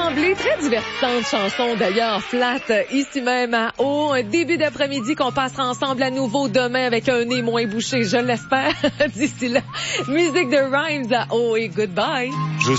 rassemblés. Très divertissante chanson d'ailleurs, Flat, ici même à Haut. Un début d'après-midi qu'on passera ensemble à nouveau demain avec un nez moins bouché, je l'espère. D'ici là, musique de Rhymes à Haut et goodbye.